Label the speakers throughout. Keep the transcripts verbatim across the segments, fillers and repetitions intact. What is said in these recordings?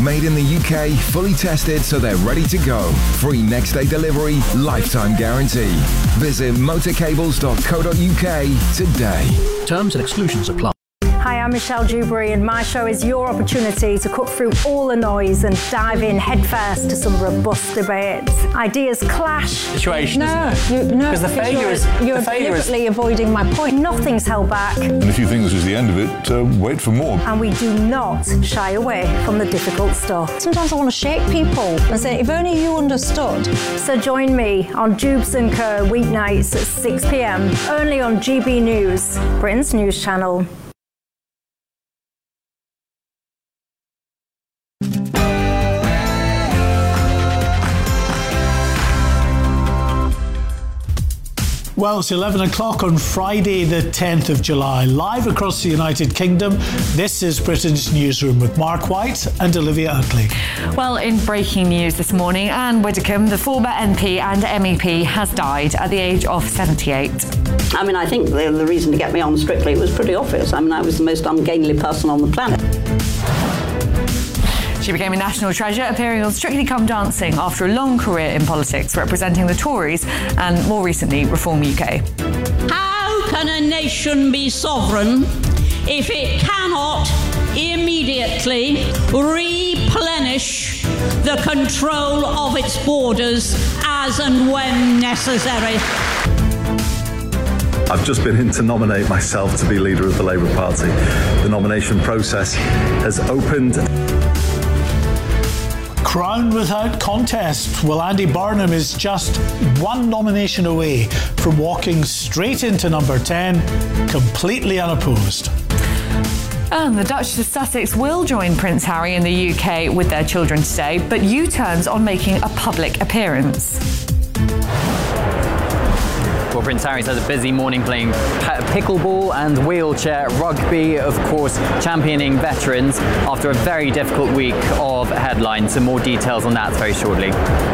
Speaker 1: made in the U K, fully tested so they're ready to go. Free next day delivery, lifetime guarantee. Visit motorcables dot co dot U K today.
Speaker 2: Terms and exclusions apply.
Speaker 3: Hi, I'm Michelle Dewberry, and my show is your opportunity to cut through all the noise and dive in headfirst to some robust debates. Ideas clash.
Speaker 4: Situation,
Speaker 3: no,
Speaker 4: isn't it?
Speaker 3: You, no,
Speaker 4: because the failure
Speaker 3: you're,
Speaker 4: is
Speaker 3: you're
Speaker 4: the failure
Speaker 3: deliberately
Speaker 4: is...
Speaker 3: avoiding my point. Nothing's held back.
Speaker 5: And if you think this is the end of it, uh, wait for more.
Speaker 3: And we do not shy away from the difficult stuff.
Speaker 6: Sometimes I want to shake people and say, if only you understood.
Speaker 3: So join me on Jubes and Co weeknights at six p.m. only on G B News, Britain's news channel.
Speaker 7: Well, it's eleven o'clock on Friday, the tenth of July. Live across the United Kingdom, this is Britain's Newsroom with Mark White and Olivia Utley.
Speaker 8: Well, in breaking news this morning, Anne Widdecombe, the former M P and M E P, has died at the age of seventy-eight.
Speaker 9: I mean, I think the, the reason to get me on Strictly was pretty obvious. I mean, I was the most ungainly person on the planet.
Speaker 8: She became a national treasure, appearing on Strictly Come Dancing after a long career in politics, representing the Tories and, more recently, Reform U K.
Speaker 10: How can a nation be sovereign if it cannot immediately replenish the control of its borders as and when necessary?
Speaker 11: I've just been in to nominate myself to be leader of the Labour Party. The nomination process has opened.
Speaker 7: Crowned without contest. Well, Andy Burnham is just one nomination away from walking straight into number ten, completely unopposed.
Speaker 8: And the Duchess of Sussex will join Prince Harry in the U K with their children today, but U-turns on making a public appearance.
Speaker 4: Well, Prince Harry's had a busy morning playing pickleball and wheelchair rugby, of course, championing veterans after a very difficult week of headlines. Some more details on that very shortly.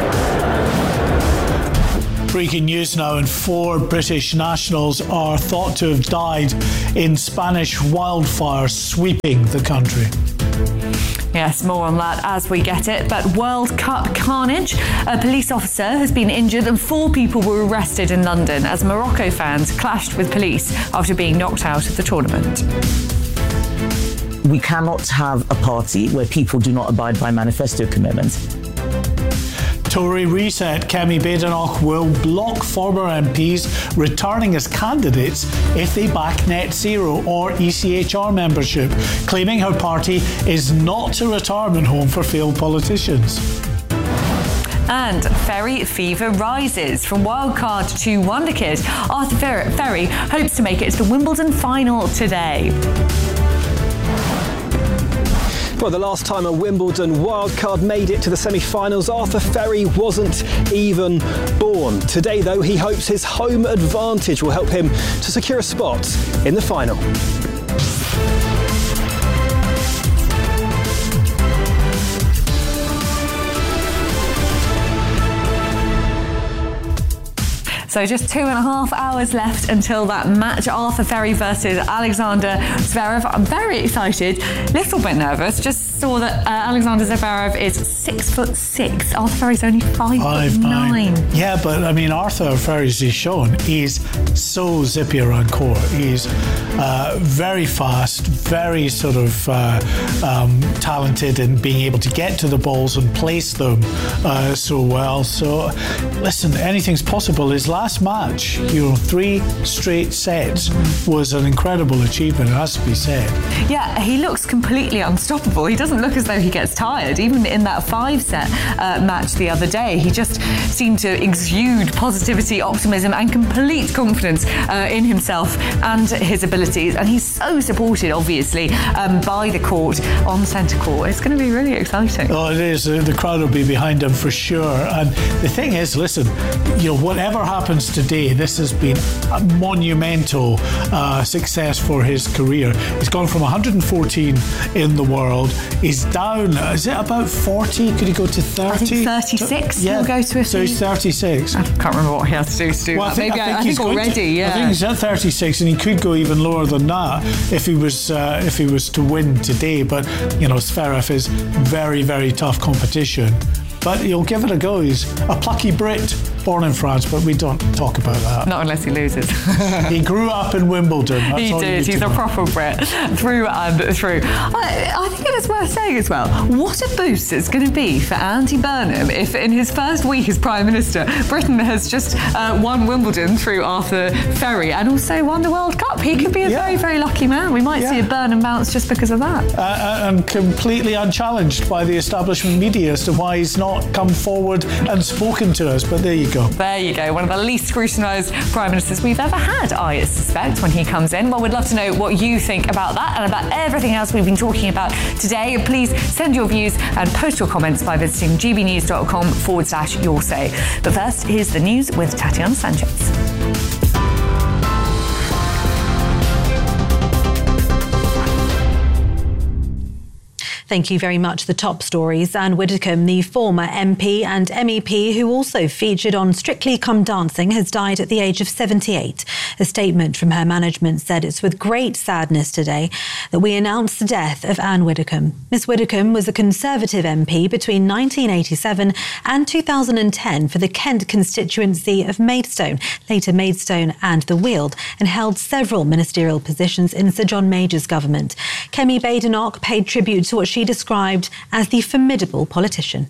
Speaker 7: Breaking news now, and four British nationals are thought to have died in Spanish wildfires sweeping the country.
Speaker 8: Yes, more on that as we get it. But World Cup carnage. A police officer has been injured and four people were arrested in London as Morocco fans clashed with police after being knocked out of the tournament.
Speaker 12: We cannot have a party where people do not abide by manifesto commitments.
Speaker 7: Tory Reset Kemi Badenoch will block former M Ps returning as candidates if they back net zero or E C H R membership, claiming her party is not a retirement home for failed politicians.
Speaker 8: And Ferry fever rises. From wildcard to wonderkid, Arthur Ferry hopes to make it to the Wimbledon final today.
Speaker 13: Well, the last time a Wimbledon wildcard made it to the semi-finals, Arthur Ferry wasn't even born. Today, though, he hopes his home advantage will help him to secure a spot in the final.
Speaker 8: So just two and a half hours left until that match, Arthur Ferry versus Alexander Zverev. I'm very excited, little bit nervous. Just saw that uh, Alexander Zverev is six foot six. Arthur Ferry's only five, five foot nine. nine.
Speaker 7: Yeah, but I mean, Arthur Ferry's he's shown, he's so zippy around court. He's uh, very fast, very sort of uh, um, talented in being able to get to the balls and place them uh, so well. So, listen, anything's possible. His last Last match, you know, three straight sets was an incredible achievement, it has to be said.
Speaker 8: Yeah, he looks completely unstoppable. He doesn't look as though he gets tired. Even in that five-set uh, match the other day, he just seemed to exude positivity, optimism and complete confidence uh, in himself and his abilities. And he's so supported, obviously, um, by the court on centre court. It's going to be really exciting.
Speaker 7: Oh, it is. The crowd will be behind him for sure. And the thing is, listen, you know, whatever happens today, this has been a monumental uh, success for his career. He's gone from one hundred fourteen in the world. He's down. Is it about forty? Could he go to thirty?
Speaker 8: I think thirty-six.
Speaker 7: Yeah.
Speaker 8: He'll go to a
Speaker 7: so he's thirty-six.
Speaker 8: I can't remember what he has to do to do
Speaker 7: well,
Speaker 8: that.
Speaker 7: I think,
Speaker 8: Maybe
Speaker 7: I think,
Speaker 8: I, I
Speaker 7: he's
Speaker 8: think already.
Speaker 7: To,
Speaker 8: yeah.
Speaker 7: I think he's at thirty-six, and he could go even lower than that if he was uh, if he was to win today. But you know, Zverev is very, very tough competition. But he'll give it a go. He's a plucky Brit, born in France, but we don't talk about that.
Speaker 8: Not unless he loses.
Speaker 7: He grew up in Wimbledon. That's
Speaker 8: he
Speaker 7: all
Speaker 8: did. He's a know. proper Brit, through and through. I, I think it is worth saying as well, what a boost it's going to be for Andy Burnham if in his first week as Prime Minister, Britain has just uh, won Wimbledon through Arthur Ferry and also won the World Cup. He could be a yeah. very, very lucky man. We might yeah. see a Burnham bounce just because of that.
Speaker 7: Uh, and completely unchallenged by the establishment media as to why he's not come forward and spoken to us, but there you go.
Speaker 8: There you go. One of the least scrutinised Prime Ministers we've ever had, I suspect, when he comes in. Well, we'd love to know what you think about that and about everything else we've been talking about today. Please send your views and post your comments by visiting gbnews.com forward slash your say. But first, here's the news with Tatiana Sanchez.
Speaker 6: Thank you very much. The top stories. Anne Widdecombe, the former M P and M E P who also featured on Strictly Come Dancing, has died at the age of seventy-eight. A statement from her management said it's with great sadness today that we announce the death of Anne Widdecombe. Miss Widdecombe was a Conservative M P between nineteen eighty-seven and two thousand ten for the Kent constituency of Maidstone, later Maidstone and the Weald, and held several ministerial positions in Sir John Major's government. Kemi Badenoch paid tribute to what she described as the formidable politician.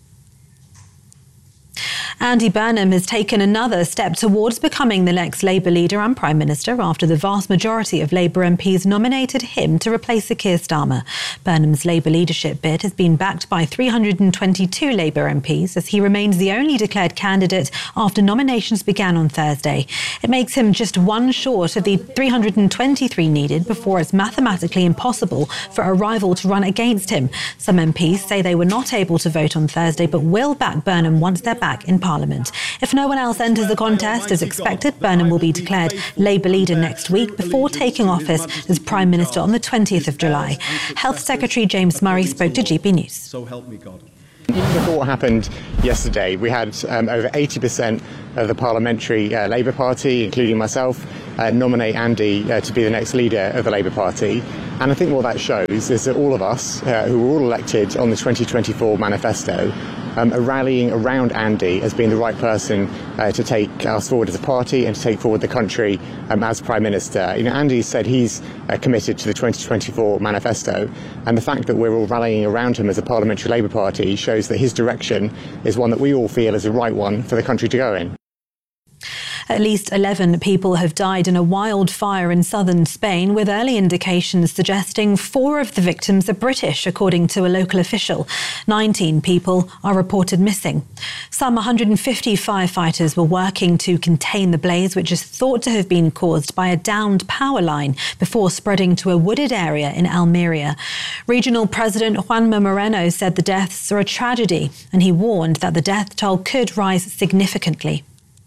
Speaker 6: Andy Burnham has taken another step towards becoming the next Labour leader and Prime Minister after the vast majority of Labour M Ps nominated him to replace Sir Keir Starmer. Burnham's Labour leadership bid has been backed by three hundred twenty-two Labour M Ps as he remains the only declared candidate after nominations began on Thursday. It makes him just one short of the three hundred twenty-three needed before it's mathematically impossible for a rival to run against him. Some M Ps say they were not able to vote on Thursday but will back Burnham once they're back in Parliament. If no one else enters the contest as expected, Burnham will be declared Labour leader next week before taking office as Prime Minister on the twentieth of July. Health Secretary James Murray spoke to G B News.
Speaker 2: So help me God. Even before what happened yesterday, we had um, over eighty percent of the parliamentary uh, Labour Party, including myself, uh, nominate Andy uh, to be the next leader of the Labour Party. And I think what that shows is that all of us, uh, who were all elected on the twenty twenty-four manifesto, um, are rallying around Andy as being the right person uh, to take us forward as a party and to take forward the country um, as Prime Minister. You know, Andy said he's uh, committed to the twenty twenty-four manifesto, and the fact that we're all rallying around him as a parliamentary Labour Party shows that his direction is one that we all feel is the right one for the country to go in.
Speaker 6: At least eleven people have died in a wildfire in southern Spain, with early indications suggesting four of the victims are British, according to a local official. nineteen people are reported missing. Some one hundred fifty firefighters were working to contain the blaze, which is thought to have been caused by a downed power line before spreading to a wooded area in Almeria. Regional President Juanma Moreno said the deaths are a tragedy, and he warned that the death toll could rise significantly.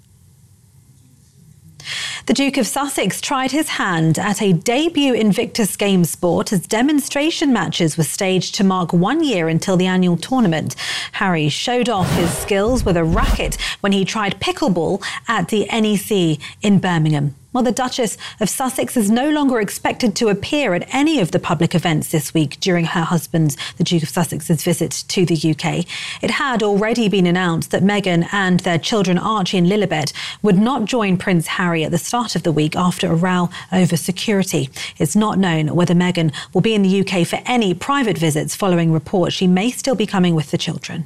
Speaker 6: The Duke of Sussex tried his hand at a debut Invictus Games sport as demonstration matches were staged to mark one year until the annual tournament. Harry showed off his skills with a racket when he tried pickleball at the N E C in Birmingham. Well, the Duchess of Sussex is no longer expected to appear at any of the public events this week during her husband's, the Duke of Sussex's, visit to the U K. It had already been announced that Meghan and their children Archie and Lilibet would not join Prince Harry at the start of the week after a row over security. It's not known whether Meghan will be in the U K for any private visits following reports she may still be coming with the children.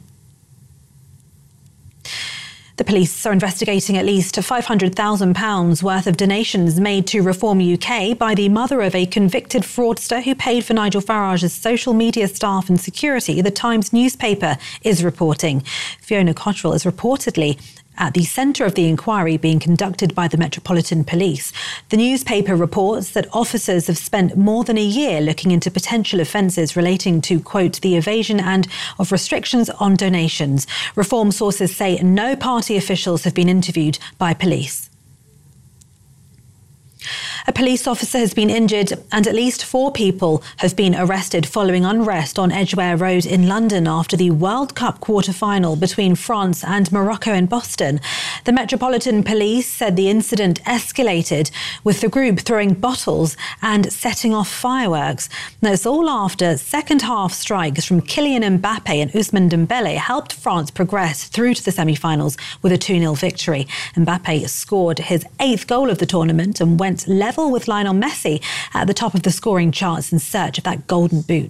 Speaker 6: The police are investigating at least five hundred thousand pounds worth of donations made to Reform U K by the mother of a convicted fraudster who paid for Nigel Farage's social media staff and security, the Times newspaper is reporting. Fiona Cottrell is reportedly at the centre of the inquiry being conducted by the Metropolitan Police. The newspaper reports that officers have spent more than a year looking into potential offences relating to, quote, the evasion and of restrictions on donations. Reform sources say no party officials have been interviewed by police. A police officer has been injured and at least four people have been arrested following unrest on Edgware Road in London after the World Cup quarter-final between France and Morocco in Boston. The Metropolitan Police said the incident escalated with the group throwing bottles and setting off fireworks. That's all after second-half strikes from Kylian Mbappe and Ousmane Dembele helped France progress through to the semi-finals with a two nil victory. Mbappe scored his eighth goal of the tournament and went level with Lionel Messi at the top of the scoring charts in search of that golden boot.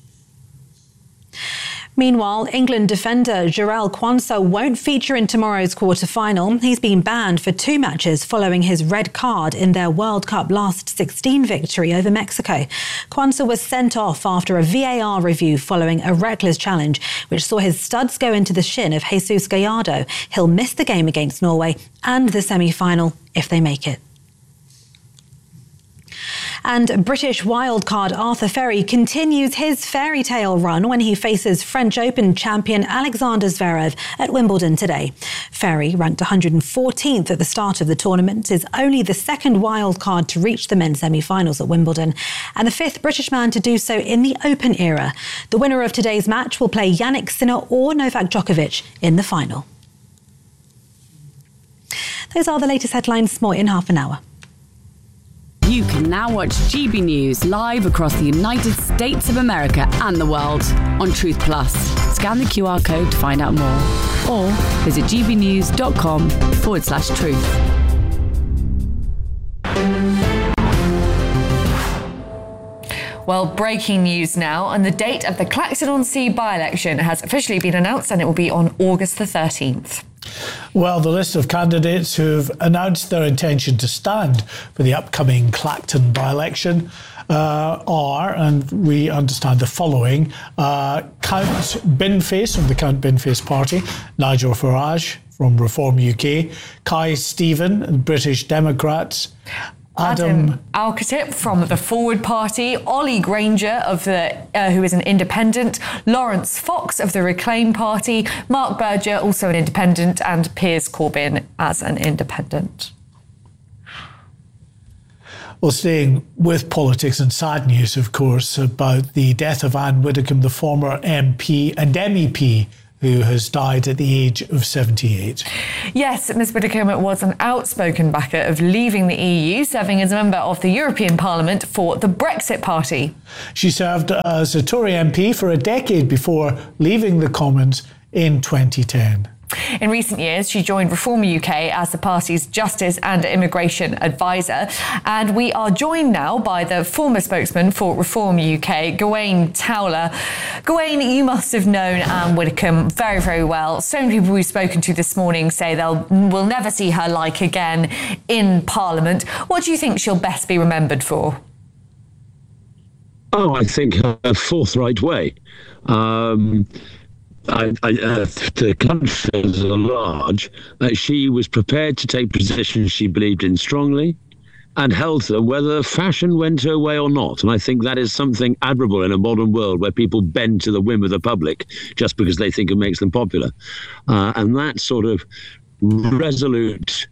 Speaker 6: Meanwhile, England defender Jarell Quansah won't feature in tomorrow's quarter-final. He's been banned for two matches following his red card in their World Cup last sixteen victory over Mexico. Quansah was sent off after a V A R review following a reckless challenge, which saw his studs go into the shin of Jesus Gallardo. He'll miss the game against Norway and the semi-final if they make it. And British wildcard Arthur Ferry continues his fairy tale run when he faces French Open champion Alexander Zverev at Wimbledon today. Ferry, ranked one hundred fourteenth at the start of the tournament, is only the second wildcard to reach the men's semi-finals at Wimbledon and the fifth British man to do so in the Open era. The winner of today's match will play Jannik Sinner or Novak Djokovic in the final. Those are the latest headlines. More in half an hour.
Speaker 14: You can now watch G B News live across the United States of America and the world on Truth Plus. Scan the Q R code to find out more or visit gbnews.com forward slash truth.
Speaker 8: Well, breaking news now, and the date of the Clacton-on-Sea by-election has officially been announced, and it will be on August the thirteenth.
Speaker 7: Well, the list of candidates who've announced their intention to stand for the upcoming Clacton by-election uh, are, and we understand the following, uh, Count Binface from the Count Binface Party, Nigel Farage from Reform U K, Kai Stephen, British Democrats, Adam,
Speaker 8: Adam Al-Khatib from the Forward Party, Ollie Granger of the uh, who is an independent, Lawrence Fox of the Reclaim Party, Mark Berger, also an independent, and Piers Corbyn as an independent.
Speaker 7: Well, staying with politics and sad news, of course, about the death of Anne Widdecombe, the former M P and M E P who has died at the age of seventy-eight.
Speaker 8: Yes, Miz Widdecombe was an outspoken backer of leaving the E U, serving as a member of the European Parliament for the Brexit Party.
Speaker 7: She served as a Tory M P for a decade before leaving the Commons in twenty ten.
Speaker 8: In recent years, she joined Reform U K as the party's Justice and Immigration Advisor. And we are joined now by the former spokesman for Reform U K, Gawain Towler. Gawain, you must have known Anne Widdecombe very, very well. So many people we've spoken to this morning say they'll will never see her like again in Parliament. What do you think she'll best be remembered for?
Speaker 15: Oh, I think her forthright way. Um... I, I, uh, the country as a large, uh, she was prepared to take positions she believed in strongly and held them whether fashion went her way or not. And I think that is something admirable in a modern world where people bend to the whim of the public just because they think it makes them popular. Uh, and that sort of resolute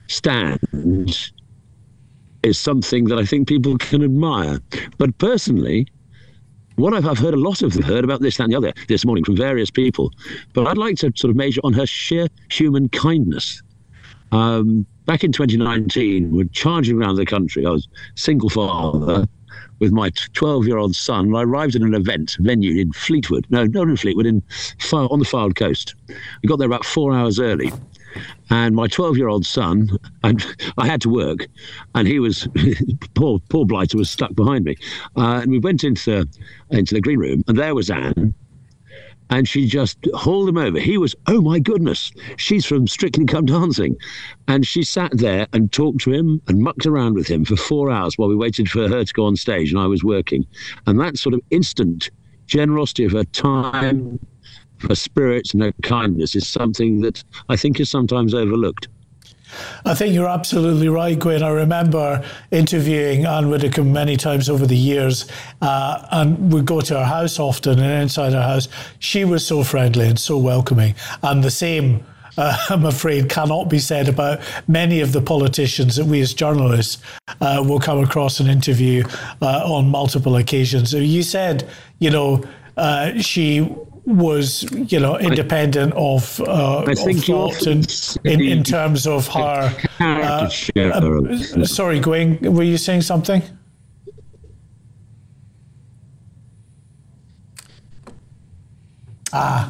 Speaker 15: stand is something that I think people can admire. But personally, What I've, I've heard a lot of heard about this, that and the other this morning from various people, but I'd like to sort of measure on her sheer human kindness. Um, back in twenty nineteen, we're charging around the country. I was single father with my twelve-year-old son, and I arrived at an event venue in Fleetwood. No, not in Fleetwood, in far, on the Fylde coast. We got there about four hours early. And my twelve-year-old son, and I had to work, and he was, poor poor blighter was stuck behind me. Uh, and we went into the, into the green room, and there was Anne, and she just hauled him over. He was, oh my goodness, she's from Strictly Come Dancing. And she sat there and talked to him and mucked around with him for four hours while we waited for her to go on stage, and I was working. And that sort of instant generosity of her time, her spirits and her kindness is something that I think is sometimes overlooked.
Speaker 7: I think you're absolutely right, Gwen. I remember interviewing Anne Widdecombe many times over the years, uh, and we'd go to her house often, and inside her house, she was so friendly and so welcoming. And the same uh, I'm afraid, cannot be said about many of the politicians that we as journalists uh, will come across and interview uh, on multiple occasions. So you said, you know, uh, she was, you know, independent of, uh,
Speaker 15: I think
Speaker 7: of thought and in, in terms of her... Uh, uh, sorry, Gwen, were you saying something? Ah.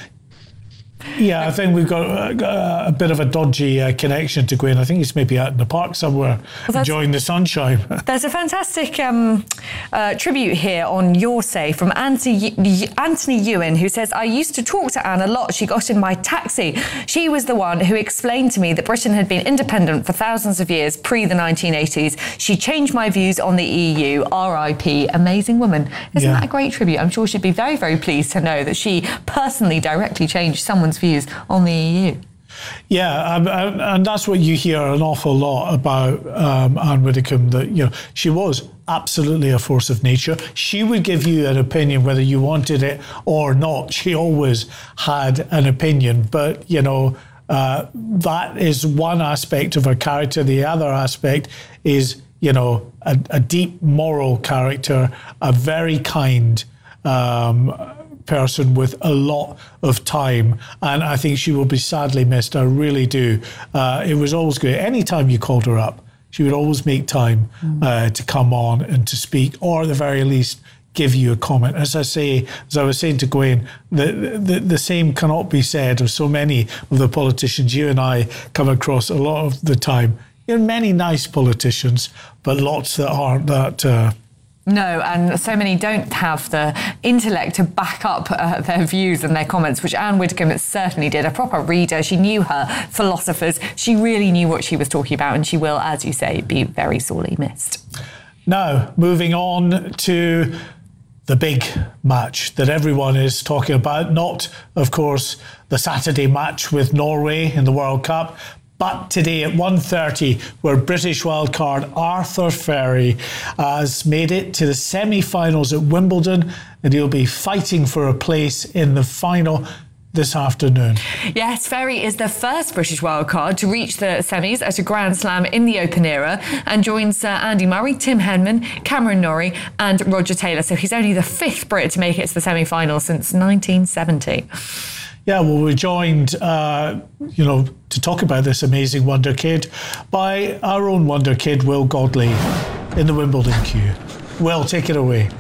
Speaker 7: Yeah, I think we've got a, a bit of a dodgy uh, connection to Gwen. I think he's maybe out in the park somewhere, well, enjoying the sunshine.
Speaker 8: There's a fantastic um, uh, tribute here on Your Say from Anthony, Anthony Ewan, who says, I used to talk to Anne a lot. She got in my taxi. She was the one who explained to me that Britain had been independent for thousands of years, pre the nineteen eighties. She changed my views on the E U. R I P Amazing woman. Isn't yeah. that a great tribute? I'm sure she'd be very, very pleased to know that she personally directly changed someone's views on the E U.
Speaker 7: Yeah, um, and that's what you hear an awful lot about um, Anne Widdecombe, that, you know, she was absolutely a force of nature. She would give you an opinion whether you wanted it or not. She always had an opinion, but, you know, uh, that is one aspect of her character. The other aspect is, you know, a, a deep moral character, a very kind um person with a lot of time, and I think she will be sadly missed. I really do. Uh, it was always good. Anytime you called her up, she would always make time mm. uh, to come on and to speak, or at the very least give you a comment. As I say, as I was saying to Gwen, the, the, the same cannot be said of so many of the politicians you and I come across a lot of the time. You know, many nice politicians, but lots that aren't that... Uh,
Speaker 8: No, and so many don't have the intellect to back up uh, their views and their comments, which Anne Widdecombe certainly did. A proper reader. She knew her philosophers. She really knew what she was talking about, and she will, as you say, be very sorely missed.
Speaker 7: Now, moving on to the big match that everyone is talking about. Not, of course, the Saturday match with Norway in the World Cup, but today at one thirty, where British wildcard Arthur Ferry has made it to the semi-finals at Wimbledon, and he'll be fighting for a place in the final this afternoon.
Speaker 8: Yes, Ferry is the first British wildcard to reach the semis at a Grand Slam in the Open era, and joins uh, Andy Murray, Tim Henman, Cameron Norrie and Roger Taylor. So he's only the fifth Brit to make it to the semi-final since nineteen seventy.
Speaker 7: Yeah, well, we're joined, uh, you know, to talk about this amazing wonder kid by our own wonder kid, Will Godley, in the Wimbledon queue. Will, take it away.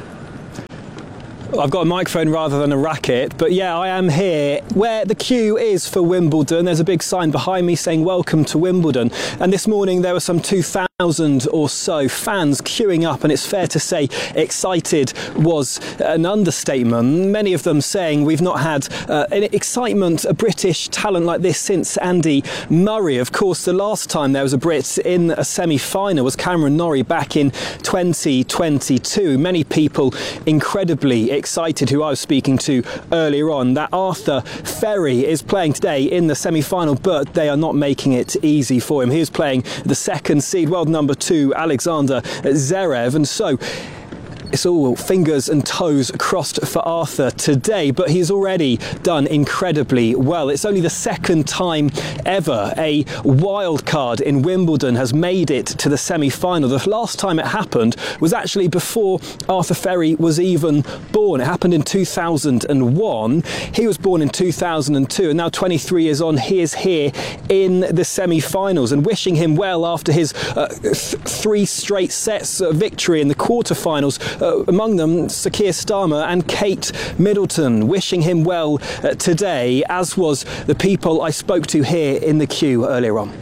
Speaker 13: I've got a microphone rather than a racket, but yeah, I am here where the queue is for Wimbledon. There's a big sign behind me saying welcome to Wimbledon, and this morning there were some two thousand or so fans queuing up, and it's fair to say excited was an understatement. Many of them saying we've not had uh, an excitement, a British talent like this since Andy Murray. Of course, the last time there was a Brit in a semi-final was Cameron Norrie back in twenty twenty-two. Many people incredibly excited, who I was speaking to earlier on, that Arthur Ferry is playing today in the semi-final, but they are not making it easy for him. He is playing the second seed, world number two, Alexander Zverev, and so it's all fingers and toes crossed for Arthur today, but he's already done incredibly well. It's only the second time ever a wild card in Wimbledon has made it to the semi-final. The last time it happened was actually before Arthur Ferry was even born. It happened in two thousand one. He was born in two thousand two, and now twenty-three years on, he is here in the semi-finals, and wishing him well after his uh, th- three straight sets of victory in the quarterfinals. Uh, among them, Sakir Starmer and Kate Middleton, wishing him well uh, today, as was the people I spoke to here in the queue earlier on.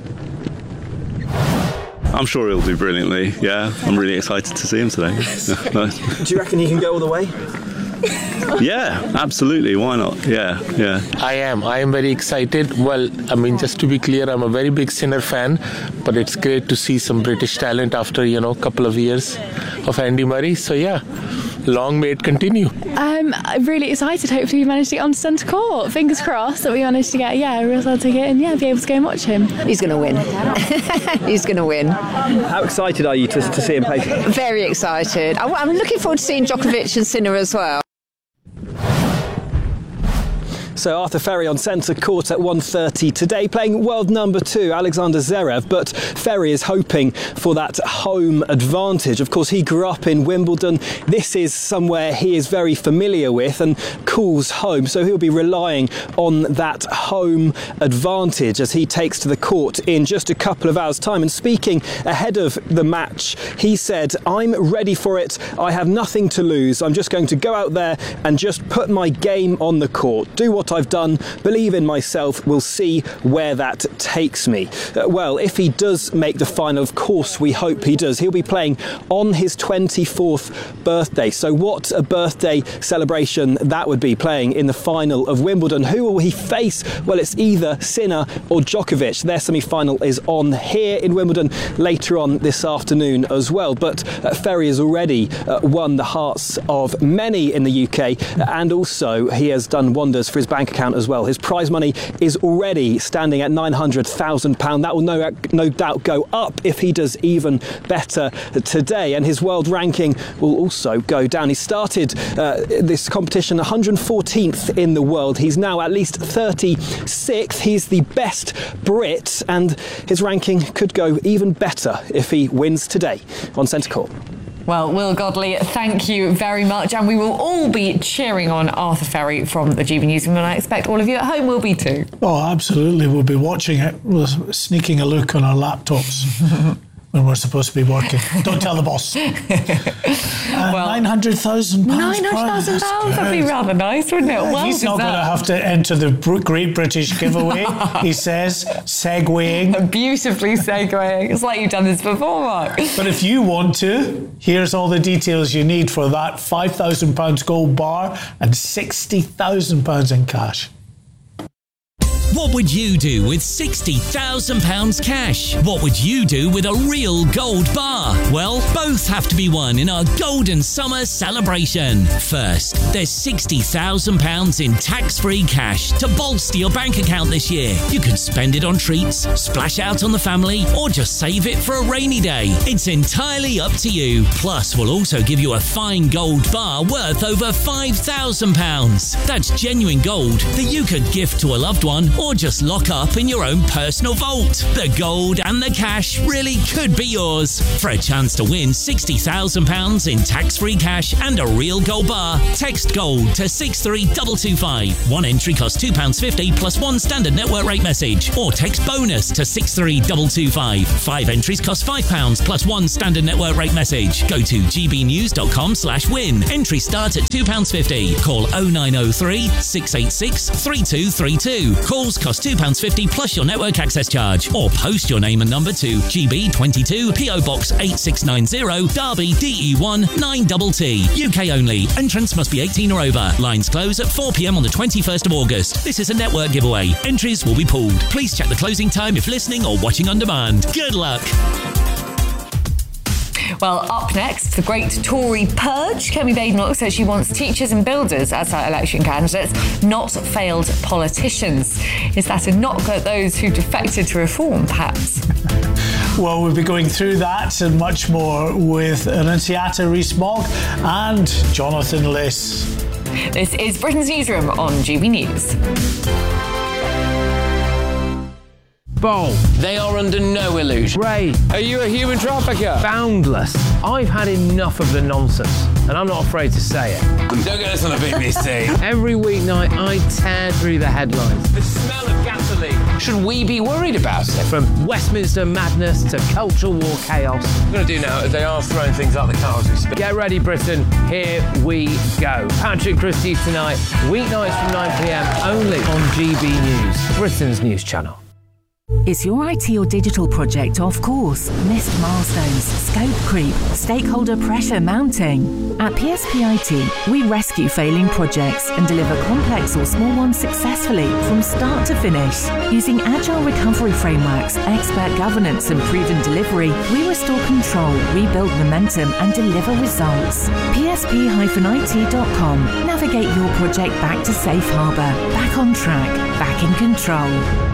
Speaker 16: I'm sure he'll do brilliantly, yeah. I'm really excited to see him today.
Speaker 13: Do you reckon he can go all the way?
Speaker 16: Yeah, absolutely. Why not? Yeah, yeah.
Speaker 17: I am. I am very excited. Well, I mean, just to be clear, I'm a very big Sinner fan, but it's great to see some British talent after, you know, a couple of years of Andy Murray. So, yeah, long may it continue.
Speaker 18: Um, I'm really excited. Hopefully we manage to get on to centre court. Fingers crossed that we manage to get, yeah, a real side ticket and, yeah, be able to go and watch him.
Speaker 19: He's going to win. He's going to win.
Speaker 13: How excited are you to, to see him play?
Speaker 19: Very excited. I'm looking forward to seeing Djokovic and Sinner as well.
Speaker 13: So Arthur Ferry on centre court at one thirty today, playing world number two, Alexander Zverev. But Ferry is hoping for that home advantage. Of course, he grew up in Wimbledon. This is somewhere he is very familiar with and calls home. So he'll be relying on that home advantage as he takes to the court in just a couple of hours' time. And speaking ahead of the match, he said, "I'm ready for it. I have nothing to lose. I'm just going to go out there and just put my game on the court, do what I've done, believe in myself. We'll see where that takes me." Uh, well, if he does make the final, of course we hope he does, he'll be playing on his twenty-fourth birthday. So what a birthday celebration that would be, playing in the final of Wimbledon. Who will he face? Well, it's either Sinner or Djokovic. Their semi-final is on here in Wimbledon later on this afternoon as well. But uh, Ferry has already uh, won the hearts of many in the U K, and also he has done wonders for his bank account as well. His prize money is already standing at nine hundred thousand pounds. That will no, no doubt go up if he does even better today, and his world ranking will also go down. He started uh, this competition one hundred fourteenth in the world. He's now at least thirty-sixth. He's the best Brit, and his ranking could go even better if he wins today on centre court.
Speaker 8: Well, Will Godley, thank you very much. And we will all be cheering on Arthur Ferry from the G B Newsroom, and I expect all of you at home will be too.
Speaker 7: Oh, absolutely. We'll be watching it. We're sneaking a look on our laptops when we're supposed to be working. Don't tell the boss. Uh, well, nine hundred thousand pounds.
Speaker 8: nine hundred thousand pounds, that'd be rather nice, wouldn't it?
Speaker 7: Yeah,
Speaker 8: well
Speaker 7: he's not going to have to enter the Great British Giveaway, he says, segueing.
Speaker 8: Beautifully segueing. It's like you've done this before, Mark.
Speaker 7: But if you want to, here's all the details you need for that five thousand pounds gold bar and sixty thousand pounds in cash.
Speaker 20: What would you do with sixty thousand pounds cash? What would you do with a real gold bar? Well, both have to be won in our Golden Summer celebration. First, there's sixty thousand pounds in tax-free cash to bolster your bank account this year. You can spend it on treats, splash out on the family, or just save it for a rainy day. It's entirely up to you. Plus, we'll also give you a fine gold bar worth over five thousand pounds. That's genuine gold that you could gift to a loved one or just lock up in your own personal vault. The gold and the cash really could be yours. For a chance to win sixty thousand pounds in tax-free cash and a real gold bar, text GOLD to six three two two five. One entry costs two pounds fifty plus one standard network rate message, or text BONUS to six three two two five. Five entries cost five pounds plus one standard network rate message. Go to gbnews.com slash win. Entries start at two pounds fifty. Call oh nine oh three, six eight six, three two three two. Calls cost two pounds fifty plus your network access charge, or post your name and number to G B twenty-two P O Box eight six nine zero, Derby D E one nine T T. U K only. Entrants must be eighteen or over. Lines close at four p m on the twenty-first of August. This is a network giveaway. Entries will be pooled. Please check the closing time if listening or watching on demand. Good luck.
Speaker 8: Well, up next, the great Tory purge. Kemi Badenoch says she wants teachers and builders as her election candidates, not failed politicians. Is that a knock at those who defected to reform, perhaps?
Speaker 7: Well, we'll be going through that and much more with Annunziata Rees-Mogg and Jonathan Liss.
Speaker 8: This is Britain's Newsroom on G B News.
Speaker 21: Bold. They are under no illusion. Ray, are you a human trafficker? Boundless. I've had enough of the nonsense, and I'm not afraid to say it.
Speaker 22: Don't get us on a B B C.
Speaker 21: Every weeknight, I tear through the headlines. The smell of gasoline. Should we be worried about it? From Westminster madness to cultural war chaos. What we're going to do now is they are throwing things out the car as we speak. Get ready, Britain. Here we go. Patrick Christie tonight, weeknights from nine p m, only on G B News, Britain's news channel.
Speaker 23: Is your I T or digital project off course? Missed milestones, scope creep, stakeholder pressure mounting? At P S P I T, we rescue failing projects and deliver complex or small ones successfully from start to finish. Using agile recovery frameworks, expert governance and proven delivery, we restore control, rebuild momentum and deliver results. P S P I T dot com. Navigate your project back to safe harbour, back on track, back in control.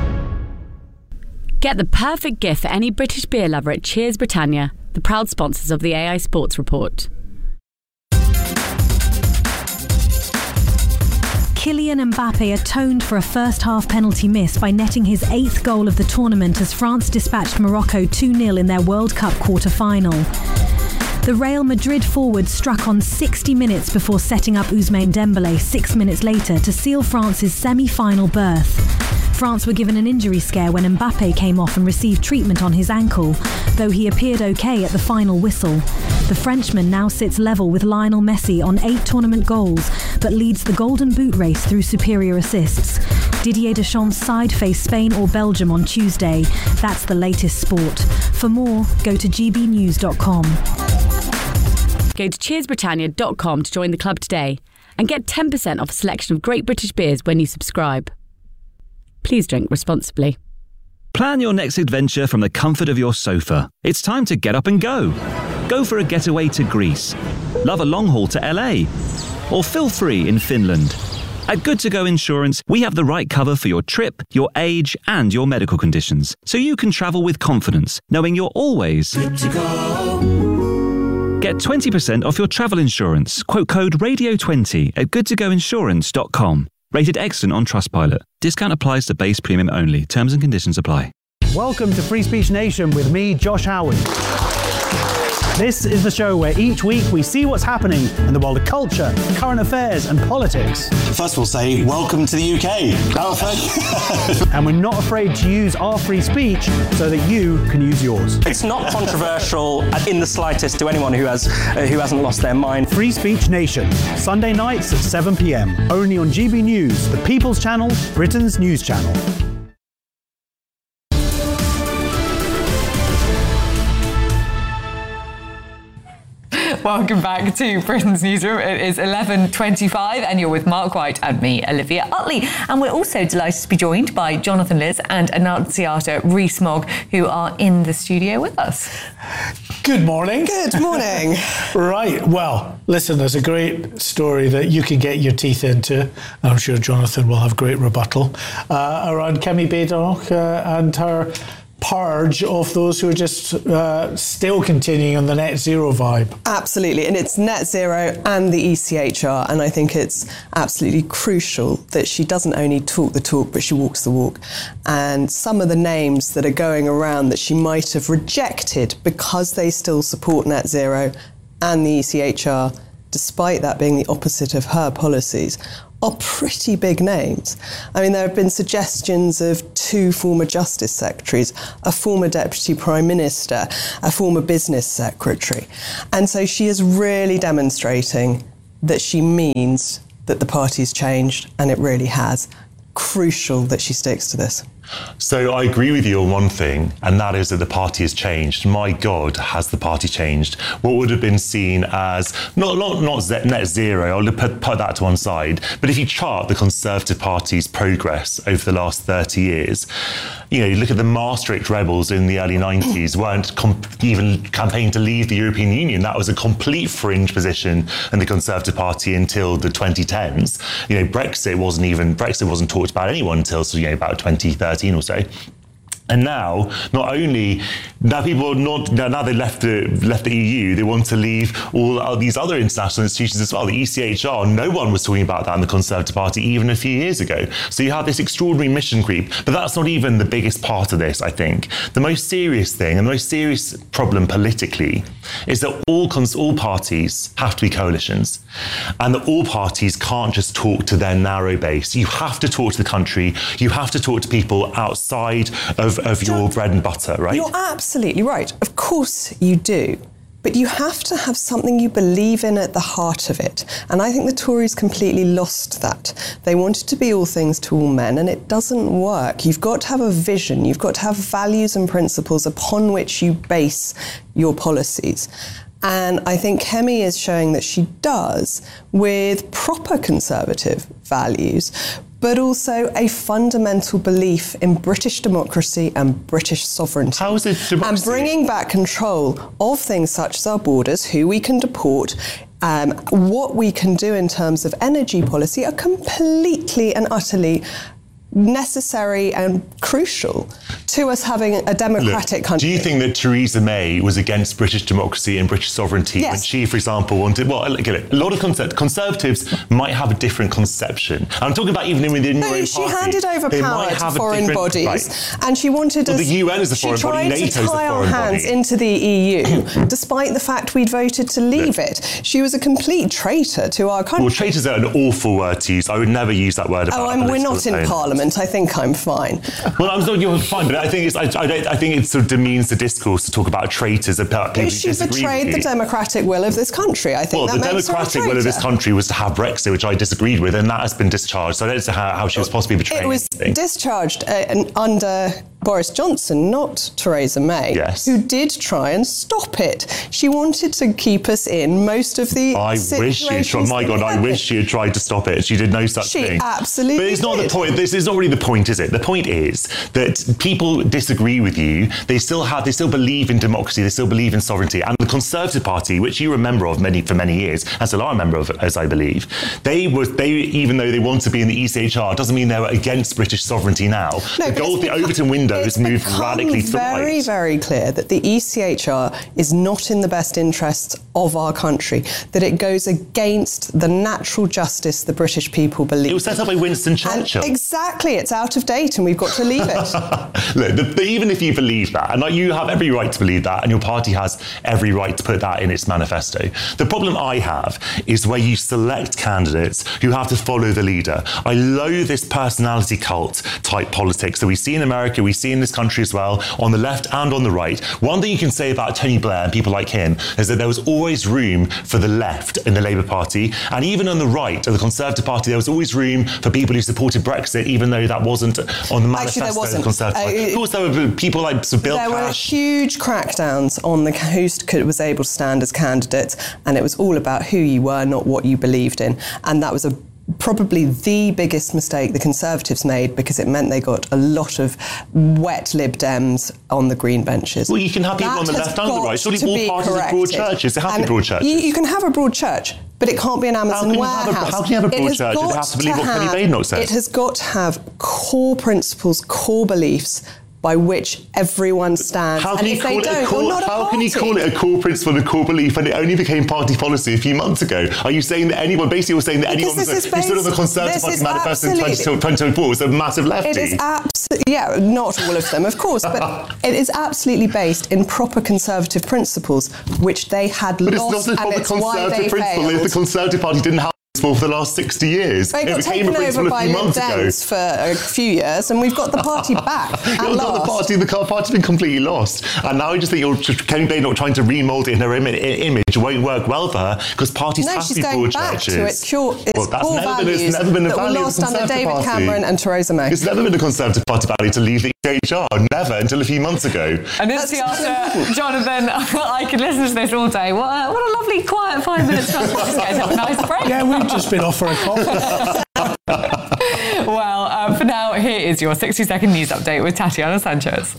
Speaker 14: Get the perfect gift for any British beer lover at Cheers Britannia, the proud sponsors of the A I Sports Report.
Speaker 3: Kylian Mbappe atoned for a first-half penalty miss by netting his eighth goal of the tournament as France dispatched Morocco two nil in their World Cup quarter-final. The Real Madrid forward struck on sixty minutes before setting up Ousmane Dembélé six minutes later to seal France's semi-final berth. France were given an injury scare when Mbappe came off and received treatment on his ankle, though he appeared okay at the final whistle. The Frenchman now sits level with Lionel Messi on eight tournament goals, but leads the Golden Boot race through superior assists. Didier Deschamps' side face Spain or Belgium on Tuesday. That's the latest sport. For more, go to g b news dot com.
Speaker 14: Go to cheers britannia dot com to join the club today and get ten percent off a selection of great British beers when you subscribe. Please drink responsibly.
Speaker 1: Plan your next adventure from the comfort of your sofa. It's time to get up and go. Go for a getaway to Greece. Love a long haul to L A. Or feel free in Finland. At Good To Go Insurance, we have the right cover for your trip, your age, and your medical conditions, so you can travel with confidence, knowing you're always good to go. Get twenty percent off your travel insurance. Quote code radio twenty at good to go insurance dot com. Rated excellent on Trustpilot. Discount applies to base premium only. Terms and conditions apply.
Speaker 5: Welcome to Free Speech Nation with me, Josh Howard. This is the show where each week we see what's happening in the world of culture, current affairs and politics.
Speaker 22: First we'll say welcome to the U K. Oh, thank you.
Speaker 5: And we're not afraid to use our free speech so that you can use yours.
Speaker 24: It's not controversial in the slightest to anyone who has uh, who hasn't lost their mind.
Speaker 5: Free Speech Nation, Sunday nights at seven p m, only on G B News, the People's Channel, Britain's news channel.
Speaker 8: Welcome back to Britain's Newsroom. It is eleven twenty-five and you're with Mark White and me, Olivia Utley. And we're also delighted to be joined by Jonathan Liz and Annunziata Rees-Mogg, who are in the studio with us.
Speaker 7: Good morning.
Speaker 25: Good morning.
Speaker 7: Right, well, listen, there's a great story that you can get your teeth into. I'm sure Jonathan will have great rebuttal uh, around Kemi Badenoch uh, and her purge of those who are just uh, still continuing on the net zero vibe.
Speaker 25: Absolutely, and it's net zero and the E C H R, and I think it's absolutely crucial that she doesn't only talk the talk, but she walks the walk. And some of the names that are going around that she might have rejected because they still support net zero and the E C H R, despite that being the opposite of her policies, are pretty big names. I mean, there have been suggestions of two former Justice Secretaries, a former Deputy Prime Minister, a former Business Secretary. And so she is really demonstrating that she means that the party's changed, and it really has. Crucial that she sticks to this.
Speaker 26: So I agree with you on one thing, and that is that the party has changed. My God, has the party changed? What would have been seen as not not, not net zero, I'll put, put that to one side, but if you chart the Conservative Party's progress over the last thirty years, you know, you look at the Maastricht rebels in the early nineties weren't comp- even campaigning to leave the European Union. That was a complete fringe position in the Conservative Party until the twenty tens. You know, Brexit wasn't even Brexit wasn't talked about anyone until so, you know, about twenty thirteen or so. And now, not only now people are not now they left the left the E U, they want to leave all these other international institutions as well. The E C H R, no one was talking about that in the Conservative Party even a few years ago. So you have this extraordinary mission creep, but that's not even the biggest part of this. I think the most serious thing and the most serious problem politically is that all cons- all parties have to be coalitions, and that all parties can't just talk to their narrow base. You have to talk to the country. You have to talk to people outside of. of your bread and butter, right?
Speaker 25: You're absolutely right. Of course you do. But you have to have something you believe in at the heart of it. And I think the Tories completely lost that. They wanted to be all things to all men, and it doesn't work. You've got to have a vision. You've got to have values and principles upon which you base your policies. And I think Kemi is showing that she does with proper Conservative values, but also a fundamental belief in British democracy and British sovereignty.
Speaker 26: How is it democracy?
Speaker 25: And bringing back control of things such as our borders, who we can deport, um, what we can do in terms of energy policy are completely and utterly necessary and crucial to us having a democratic
Speaker 26: Look,
Speaker 25: country.
Speaker 26: Do you think that Theresa May was against British democracy and British sovereignty
Speaker 25: Yes.
Speaker 26: when she, for example, wanted... Well, look at it. A lot of concept, Conservatives might have a different conception. I'm talking about even within
Speaker 25: No,
Speaker 26: your own
Speaker 25: she
Speaker 26: party.
Speaker 25: handed over
Speaker 26: They
Speaker 25: power
Speaker 26: might
Speaker 25: to
Speaker 26: have a
Speaker 25: foreign
Speaker 26: different-
Speaker 25: bodies,
Speaker 26: right.
Speaker 25: and she wanted
Speaker 26: Well,
Speaker 25: us...
Speaker 26: the U N is a
Speaker 25: she
Speaker 26: foreign body,
Speaker 25: tried
Speaker 26: NATO's
Speaker 25: to
Speaker 26: a
Speaker 25: tie our
Speaker 26: foreign
Speaker 25: hands
Speaker 26: body.
Speaker 25: into the E U, despite the fact we'd voted to leave it. She was a complete traitor to our country.
Speaker 26: Well, traitors are an awful word to use. I would never use that word about
Speaker 25: Oh,
Speaker 26: a
Speaker 25: I'm, we're
Speaker 26: political
Speaker 25: not in
Speaker 26: opponent.
Speaker 25: Parliament. I think I'm fine.
Speaker 26: Well, I'm sorry, you're fine, but I think it's, I, I, don't, I think it sort of demeans the discourse to talk about traitors about people who
Speaker 25: She
Speaker 26: disagree
Speaker 25: betrayed
Speaker 26: with
Speaker 25: the
Speaker 26: you.
Speaker 25: democratic will of this country. I think
Speaker 26: Well,
Speaker 25: that
Speaker 26: the
Speaker 25: makes her a
Speaker 26: democratic will of this
Speaker 25: traitor.
Speaker 26: country was to have Brexit, which I disagreed with, and that has been discharged. So I don't know how, how she was possibly betraying
Speaker 25: It was
Speaker 26: anything.
Speaker 25: discharged uh, and under Boris Johnson, not Theresa May,
Speaker 26: Yes.
Speaker 25: who did try and stop it. She wanted to keep us in most of the
Speaker 26: I wish she had tried. My God, I wish she had tried to stop it. She did no such
Speaker 25: She
Speaker 26: thing.
Speaker 25: absolutely
Speaker 26: But it's not
Speaker 25: did.
Speaker 26: the point. This is not really the point, is it? The point is that people disagree with you. They still have. They still believe in democracy. They still believe in sovereignty. And the Conservative Party, which you were a member of many for many years, and still are a member of, as I believe, they were. They even though they want to be in the E C H R, doesn't mean they were against British sovereignty now.
Speaker 25: No,
Speaker 26: the
Speaker 25: but
Speaker 26: gold,
Speaker 25: it's
Speaker 26: the
Speaker 25: become-
Speaker 26: Overton window has
Speaker 25: it's
Speaker 26: moved
Speaker 25: become
Speaker 26: radically to the
Speaker 25: very,
Speaker 26: right.
Speaker 25: very clear that the E C H R is not in the best interests of our country, that it goes against the natural justice the British people believe.
Speaker 26: It was set up by Winston Churchill.
Speaker 25: And exactly, it's out of date and we've got to leave it.
Speaker 26: Look, the, the, even if you believe that, and like, you have every right to believe that, and your party has every right to put that in its manifesto. The problem I have is where you select candidates who have to follow the leader. I loathe this personality cult type politics that we see in America, we see in this country as well, on the left and on the right. One thing you can say about Tony Blair and people like him is that there was always room for the left in the Labour Party, and even on the right of the Conservative Party, there was always room for people who supported Brexit, even though that wasn't on the manifesto
Speaker 25: there
Speaker 26: of the
Speaker 25: wasn't.
Speaker 26: Conservative Party.
Speaker 25: Uh,
Speaker 26: Of course, there were people like Sir Bill
Speaker 25: There were
Speaker 26: Cash.
Speaker 25: huge crackdowns on the who could, was able to stand as candidates, and it was all about who you were, not what you believed in. And that was a probably the biggest mistake the Conservatives made, because it meant they got a lot of wet Lib Dems on the green benches.
Speaker 26: Well, you can have people
Speaker 25: That
Speaker 26: on the
Speaker 25: has
Speaker 26: left and the
Speaker 25: got
Speaker 26: right. Surely
Speaker 25: to
Speaker 26: all
Speaker 25: be
Speaker 26: parties have broad
Speaker 25: corrected.
Speaker 26: churches. They have to be
Speaker 25: And
Speaker 26: broad churches.
Speaker 25: You, you can have a broad church, but it can't be an Amazon
Speaker 26: can you have a-
Speaker 25: warehouse.
Speaker 26: how can you have a
Speaker 25: It
Speaker 26: broad
Speaker 25: has
Speaker 26: church? It
Speaker 25: got
Speaker 26: has to believe what Penny
Speaker 25: have-
Speaker 26: Badenoch says.
Speaker 25: It has got to have core principles, core beliefs by which everyone stands.
Speaker 26: How can
Speaker 25: and
Speaker 26: you
Speaker 25: if
Speaker 26: call
Speaker 25: they
Speaker 26: it
Speaker 25: don't,
Speaker 26: a core,
Speaker 25: you're not a
Speaker 26: how can you
Speaker 25: party.
Speaker 26: call it a core principle and a core belief when it only became party policy a few months ago? Are you saying that anyone, basically you're saying that
Speaker 25: Because
Speaker 26: anyone
Speaker 25: this
Speaker 26: who
Speaker 25: is
Speaker 26: stood on the
Speaker 25: based-
Speaker 26: Conservative
Speaker 25: this
Speaker 26: Party
Speaker 25: is
Speaker 26: manifesto in
Speaker 25: absolutely-
Speaker 26: twenty twenty-four was a massive lefty?
Speaker 25: It is absolutely, yeah, not all of them, of course, but it is absolutely based in proper Conservative principles, which they had
Speaker 26: But
Speaker 25: lost,
Speaker 26: it's not a
Speaker 25: and
Speaker 26: proper
Speaker 25: it's why
Speaker 26: Conservative
Speaker 25: they
Speaker 16: Oh,
Speaker 26: principle
Speaker 25: failed.
Speaker 26: if the Conservative Party didn't have for the last sixty years.
Speaker 25: They
Speaker 26: it
Speaker 25: got
Speaker 26: became a
Speaker 25: taken
Speaker 26: principle
Speaker 25: over
Speaker 26: a
Speaker 25: by
Speaker 26: few
Speaker 25: Lib
Speaker 26: months ago.
Speaker 25: Dems for a few years, and we've got the party back at
Speaker 26: You've got
Speaker 25: last.
Speaker 26: the party, the car party's been completely lost. And now I just think you're just, Penny Badenoch trying to remould it in her Im- image won't work well for her, because parties
Speaker 25: No,
Speaker 26: have to
Speaker 25: she's
Speaker 26: be
Speaker 25: going
Speaker 26: broad
Speaker 25: back
Speaker 26: churches.
Speaker 25: to its, cure, its
Speaker 26: well, that's
Speaker 25: core
Speaker 26: never been,
Speaker 25: values
Speaker 26: it's never been the
Speaker 25: that were
Speaker 26: value of
Speaker 25: lost
Speaker 26: the
Speaker 25: under
Speaker 26: Conservative
Speaker 25: David
Speaker 26: Party.
Speaker 25: Cameron and Theresa May.
Speaker 26: It's never been the Conservative Party value to leave the E H R. Never, until a few months ago.
Speaker 8: And this after Jonathan, I could listen to this all day. What a, what a lovely, quiet five minutes for us. We'll just go and have a nice break.
Speaker 7: Yeah, we've just been off for a coffee.
Speaker 8: Well, uh, for now, here is your sixty second news update with Tatiana Sanchez.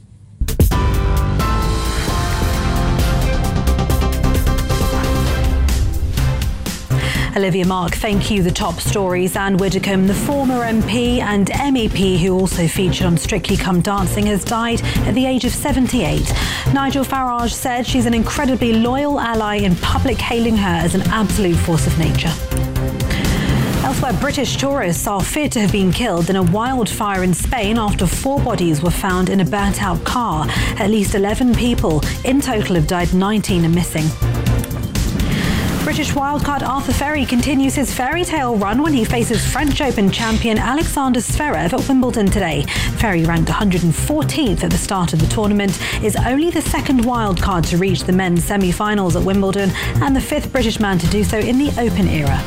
Speaker 6: Olivia Mark, thank you. The top stories. Anne Widdecombe, the former M P and M E P who also featured on Strictly Come Dancing, has died at the age of seventy-eight. Nigel Farage said she's an incredibly loyal ally, in public hailing her as an absolute force of nature. Elsewhere, British tourists are feared to have been killed in a wildfire in Spain after four bodies were found in a burnt-out car. At least eleven people in total have died, nineteen are missing. British wildcard Arthur Ferry continues his fairy tale run when he faces French Open champion Alexander Zverev at Wimbledon today. Ferry, ranked one hundred fourteenth at the start of the tournament, is only the second wildcard to reach the men's semi-finals at Wimbledon and the fifth British man to do so in the Open era.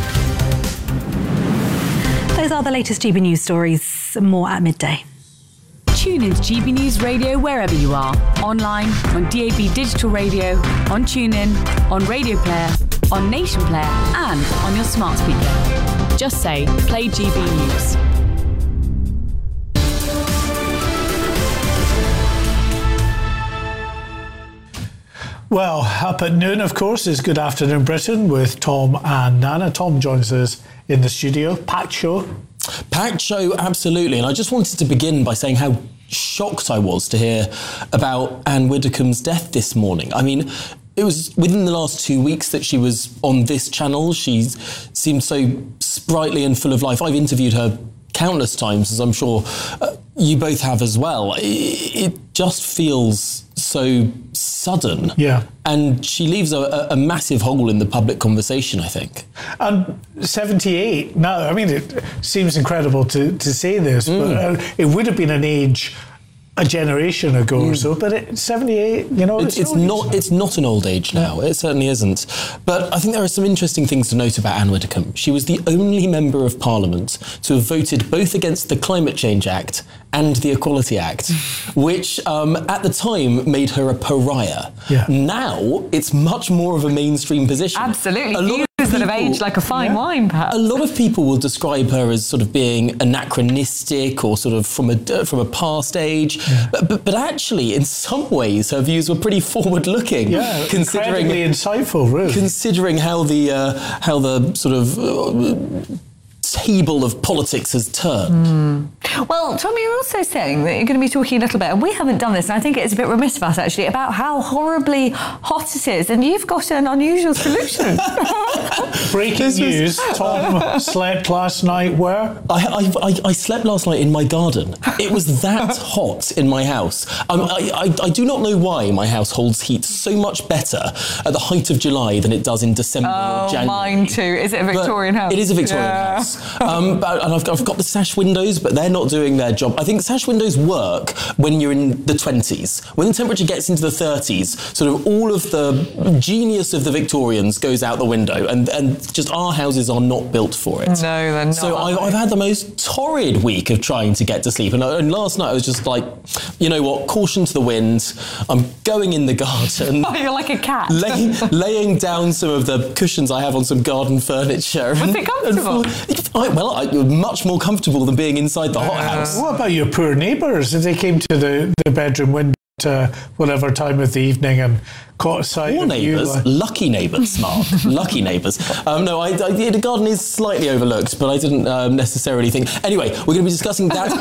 Speaker 6: Those are the latest G B News stories. More at midday.
Speaker 14: Tune into G B News Radio wherever you are. Online, on D A B Digital Radio, on TuneIn, on Radio Player, on Nation Player, and on your smart speaker. Just say, play G B News.
Speaker 7: Well, up at noon, of course, is Good Afternoon Britain with Tom and Nana. Tom joins us in the studio. Packed show.
Speaker 2: Packed show, absolutely. And I just wanted to begin by saying how shocked I was to hear about Anne Widdecombe's death this morning. I mean, it was within the last two weeks that she was on this channel. She seemed so sprightly and full of life. I've interviewed her countless times, as I'm sure uh, you both have as well. It, it just feels so sudden.
Speaker 7: Yeah.
Speaker 2: And she leaves a, a massive hole in the public conversation, I think.
Speaker 7: And seventy-eight, now, I mean, it seems incredible to, to say this, mm. but uh, it would have been an age a generation ago mm. or so, but at seventy-eight, you know,
Speaker 2: it's, it's not it's not an old age now. It certainly isn't. But I think there are some interesting things to note about Anne Widdecombe. She was the only member of Parliament to have voted both against the Climate Change Act and the Equality Act, which um, at the time made her a pariah.
Speaker 7: Yeah.
Speaker 2: Now it's much more of a mainstream position.
Speaker 8: Absolutely.
Speaker 2: A lot
Speaker 8: Views that have aged like a fine yeah. wine, perhaps.
Speaker 2: A lot of people will describe her as sort of being anachronistic or sort of from a uh, from a past age, yeah. but, but but actually, in some ways, her views were pretty forward-looking.
Speaker 7: Yeah,
Speaker 2: considering
Speaker 7: incredibly insightful, really.
Speaker 2: Considering how the uh, how the sort of uh, table of politics has turned.
Speaker 8: Mm. Well, Tom, you're also saying that you're going to be talking a little bit, and we haven't done this, and I think it's a bit remiss of us actually, about how horribly hot it is, and you've got an unusual solution.
Speaker 7: Breaking this news, was... Tom slept last night where?
Speaker 2: I, I, I, I slept last night in my garden. It was that hot in my house. Um, I, I, I do not know why my house holds heat so much better at the height of July than it does in December
Speaker 8: oh,
Speaker 2: or January.
Speaker 8: Mine too. Is it a Victorian
Speaker 2: but
Speaker 8: house?
Speaker 2: It is a Victorian
Speaker 8: yeah.
Speaker 2: house. Um, but, and I've got, I've got the sash windows, but they're not doing their job. I think sash windows work when you're in the twenties. When the temperature gets into the thirties, sort of all of the genius of the Victorians goes out the window, and, and just our houses are not built for it.
Speaker 8: No, they're not.
Speaker 2: So I've, I've had the most torrid week of trying to get to sleep. And, and last night I was just like, you know what, caution to the wind. I'm going in the garden.
Speaker 8: Oh, you're like a cat.
Speaker 2: Lay, laying down some of the cushions I have on some garden furniture.
Speaker 8: Was it comfortable?
Speaker 2: And, I, well, I, much more comfortable than being inside the hothouse.
Speaker 7: Uh, what about your poor neighbours? If they came to the, the bedroom window at whatever time of the evening and caught sight
Speaker 2: Poor
Speaker 7: of
Speaker 2: neighbours,
Speaker 7: you, like...
Speaker 2: lucky neighbours, Mark, lucky neighbours. Um, no, I, I, the garden is slightly overlooked, but I didn't um, necessarily think. Anyway, we're going to be discussing that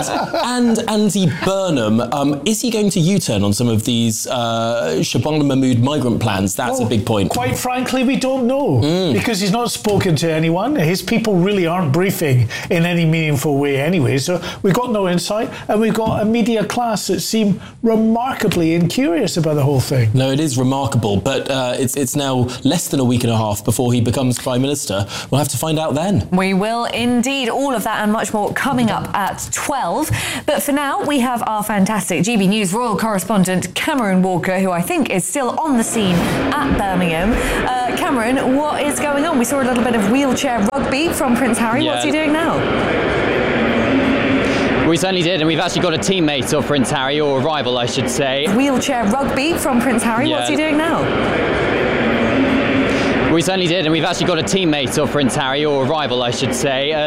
Speaker 2: and and Andy Burnham. Um, is he going to U-turn on some of these uh, Shabana Mahmood migrant plans? That's well, a big point.
Speaker 7: Quite frankly, we don't know mm. because he's not spoken to anyone. His people really aren't briefing in any meaningful way anyway. So we've got no insight, and we've got a media class that seem remarkably incurious about the whole thing.
Speaker 2: No, it is remarkable, but uh, it's it's now less than a week and a half before he becomes Prime Minister. We'll have to find out then.
Speaker 8: We will indeed. All of that and much more coming up at twelve. But for now, we have our fantastic G B News royal correspondent, Cameron Walker, who I think is still on the scene at Birmingham. Uh, Cameron, what is going on? We saw a little bit of wheelchair rugby from Prince Harry.
Speaker 4: Yeah.
Speaker 8: What's he doing now?
Speaker 4: We certainly did, and we've actually got a teammate of Prince Harry, or a rival, I should say.
Speaker 8: Wheelchair rugby from Prince Harry.
Speaker 4: Yeah.
Speaker 8: What's he doing now?
Speaker 4: We certainly did, and we've actually got a teammate of Prince Harry, or a rival, I should say. Uh,